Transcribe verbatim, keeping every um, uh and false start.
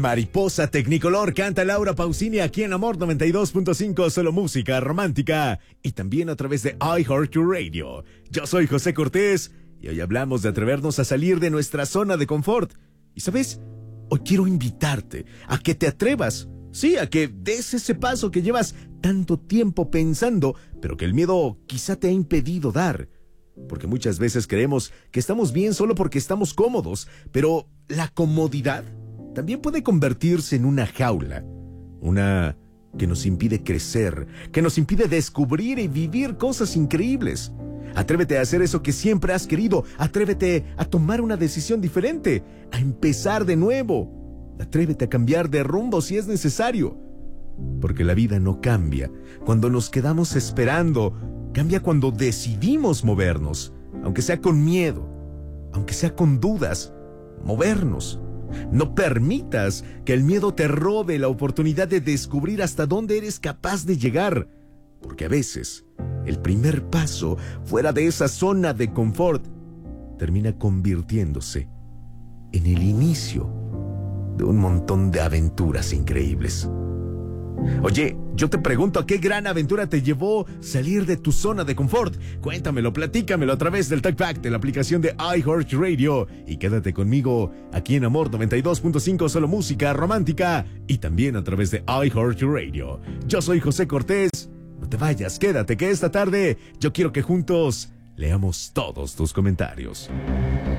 Mariposa Tecnicolor canta Laura Pausini aquí en Amor noventa y dos punto cinco, solo música romántica y también a través de iHeartRadio. Yo soy José Cortés y hoy hablamos de atrevernos a salir de nuestra zona de confort. Y ¿sabes? Hoy quiero invitarte a que te atrevas, sí, a que des ese paso que llevas tanto tiempo pensando, pero que el miedo quizá te ha impedido dar. Porque muchas veces creemos que estamos bien solo porque estamos cómodos, pero la comodidad también puede convertirse en una jaula, una que nos impide crecer, que nos impide descubrir y vivir cosas increíbles. Atrévete a hacer eso que siempre has querido, atrévete a tomar una decisión diferente, a empezar de nuevo, atrévete a cambiar de rumbo si es necesario. Porque la vida no cambia cuando nos quedamos esperando, cambia cuando decidimos movernos, aunque sea con miedo, aunque sea con dudas, movernos. No permitas que el miedo te robe la oportunidad de descubrir hasta dónde eres capaz de llegar, porque a veces el primer paso fuera de esa zona de confort termina convirtiéndose en el inicio de un montón de aventuras increíbles. Oye, yo te pregunto, ¿a qué gran aventura te llevó salir de tu zona de confort? Cuéntamelo, platícamelo a través del TalkBack de la aplicación de iHeartRadio y quédate conmigo aquí en Amor noventa y dos punto cinco, solo música romántica y también a través de iHeartRadio. Yo soy José Cortés, no te vayas, quédate que esta tarde yo quiero que juntos leamos todos tus comentarios.